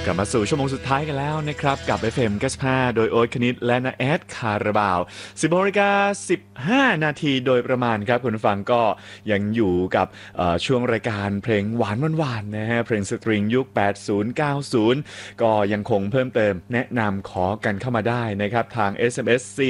กลับมาสู่ชั่วโมงสุดท้ายกันแล้วนะครับกับ FM 95โดยโอ๊ตคณิตและนาแอดคาราบาว10:15 นาทีโดยประมาณครับคุณผู้ฟังก็ยังอยู่กับช่วงรายการเพลงหวานหวานๆนะฮะเพลงสตริงยุค80 90ก็ยังคงเพิ่มเติมแนะนำขอกันเข้ามาได้นะครับทาง SMS